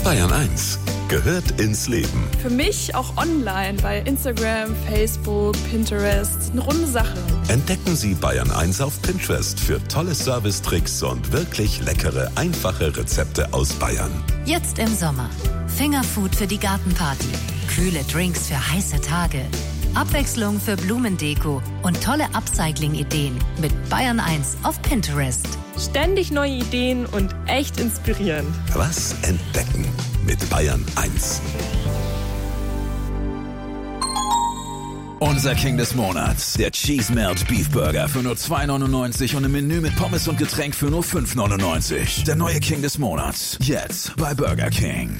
Bayern 1 gehört ins Leben. Für mich auch online bei Instagram, Facebook, Pinterest. Eine runde Sache. Entdecken Sie Bayern 1 auf Pinterest für tolle Servicetricks und wirklich leckere, einfache Rezepte aus Bayern. Jetzt im Sommer. Fingerfood für die Gartenparty. Kühle Drinks für heiße Tage. Abwechslung für Blumendeko und tolle Upcycling-Ideen mit Bayern 1 auf Pinterest. Ständig neue Ideen und echt inspirierend. Was entdecken mit Bayern 1. Unser King des Monats, der Cheese Melt Beef Burger für nur 2,99 und ein Menü mit Pommes und Getränk für nur 5,99. Der neue King des Monats, jetzt bei Burger King.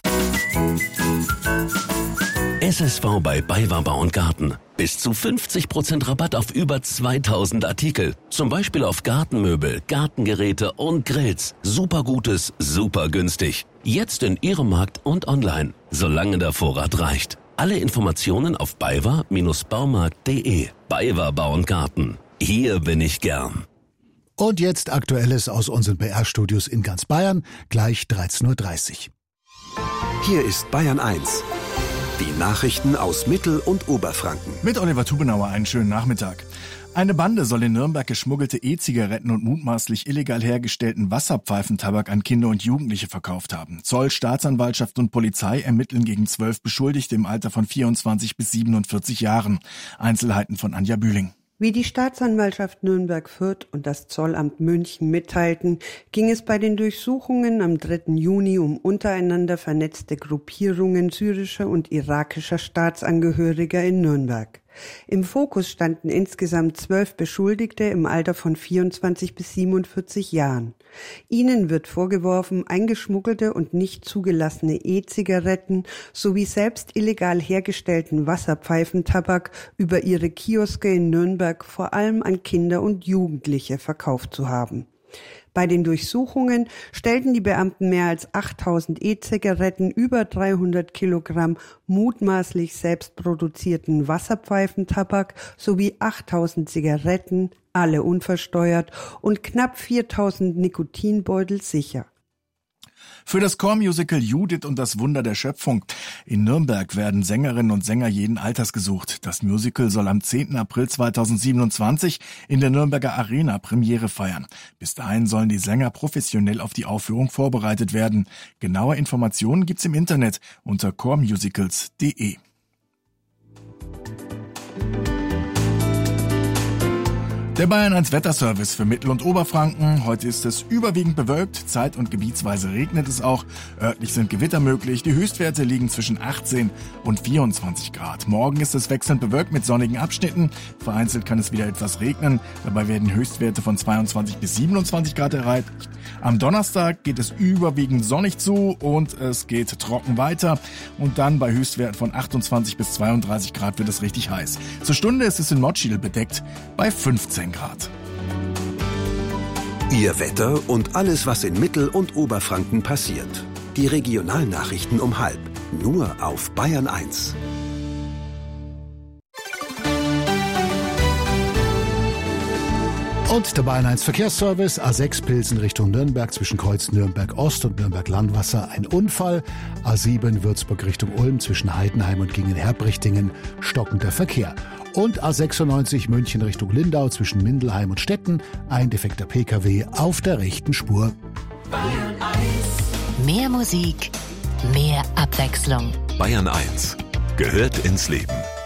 SSV bei BayWa Bau und Garten. Bis zu 50% Rabatt auf über 2000 Artikel. Zum Beispiel auf Gartenmöbel, Gartengeräte und Grills. Super Gutes, super günstig. Jetzt in Ihrem Markt und online, solange der Vorrat reicht. Alle Informationen auf baywa-baumarkt.de. BayWa Bau und Garten. Hier bin ich gern. Und jetzt Aktuelles aus unseren BR-Studios in ganz Bayern, gleich 13.30 Uhr. Hier ist Bayern 1. Die Nachrichten aus Mittel- und Oberfranken. Mit Oliver Tubenauer einen schönen Nachmittag. Eine Bande soll in Nürnberg geschmuggelte E-Zigaretten und mutmaßlich illegal hergestellten Wasserpfeifentabak an Kinder und Jugendliche verkauft haben. Zoll, Staatsanwaltschaft und Polizei ermitteln gegen 12 Beschuldigte im Alter von 24 bis 47 Jahren. Einzelheiten von Anja Bühling. Wie die Staatsanwaltschaft Nürnberg-Fürth und das Zollamt München mitteilten, ging es bei den Durchsuchungen am 3. Juni um untereinander vernetzte Gruppierungen syrischer und irakischer Staatsangehöriger in Nürnberg. Im Fokus standen insgesamt 12 Beschuldigte im Alter von 24 bis 47 Jahren. Ihnen wird vorgeworfen, eingeschmuggelte und nicht zugelassene E-Zigaretten sowie selbst illegal hergestellten Wasserpfeifentabak über ihre Kioske in Nürnberg vor allem an Kinder und Jugendliche verkauft zu haben. Bei den Durchsuchungen stellten die Beamten mehr als 8000 E-Zigaretten, über 300 Kilogramm mutmaßlich selbst produzierten Wasserpfeifentabak sowie 8000 Zigaretten, alle unversteuert, und knapp 4000 Nikotinbeutel sicher. Für das Chormusical Judith und das Wunder der Schöpfung in Nürnberg werden Sängerinnen und Sänger jeden Alters gesucht. Das Musical soll am 10. April 2027 in der Nürnberger Arena Premiere feiern. Bis dahin sollen die Sänger professionell auf die Aufführung vorbereitet werden. Genaue Informationen gibt's im Internet unter chormusicals.de. Der Bayern 1 Wetterservice für Mittel- und Oberfranken. Heute ist es überwiegend bewölkt, zeit- und gebietsweise regnet es auch. Örtlich sind Gewitter möglich. Die Höchstwerte liegen zwischen 18 und 24 Grad. Morgen ist es wechselnd bewölkt mit sonnigen Abschnitten. Vereinzelt kann es wieder etwas regnen. Dabei werden Höchstwerte von 22 bis 27 Grad erreicht. Am Donnerstag geht es überwiegend sonnig zu und es geht trocken weiter. Und dann bei Höchstwerten von 28 bis 32 Grad wird es richtig heiß. Zur Stunde ist es in Motschil bedeckt bei 15 Grad. Ihr Wetter und alles, was in Mittel- und Oberfranken passiert. Die Regionalnachrichten um 12:30. Nur auf Bayern 1. Und der Bayern 1 Verkehrsservice, A6 Pilsen Richtung Nürnberg zwischen Kreuz Nürnberg Ost und Nürnberg Landwasser ein Unfall. A7 Würzburg Richtung Ulm zwischen Heidenheim und Gingen-Herbrichtingen stockender Verkehr. Und A96 München Richtung Lindau zwischen Mindelheim und Stetten ein defekter Pkw auf der rechten Spur. Bayern 1. Mehr Musik, mehr Abwechslung. Bayern 1 gehört ins Leben.